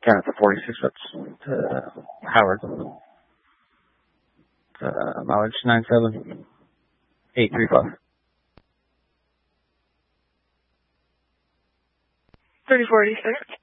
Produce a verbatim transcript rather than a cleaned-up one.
Turn it to forty-six foot to Howard. Uh, mileage nine seven eight three five. thirty-four eighty-six.